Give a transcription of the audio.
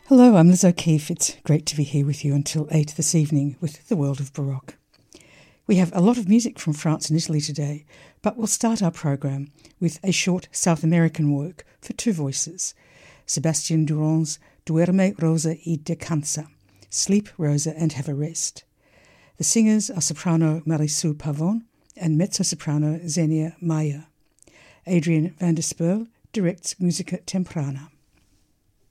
Hello, I'm Liz O'Keefe. It's great to be here with you until 8 this evening with the world of Baroque. We have a lot of music from France and Italy today, but we'll start our program with a short South American work for two voices, Sebastian Durand's Duerme, Rosa y Descansa, Sleep, Rosa, and Have a Rest. The singers are soprano Marisol Pavon and mezzo-soprano Xenia Maya. Adrian van der Spurl directs Musica Temprana.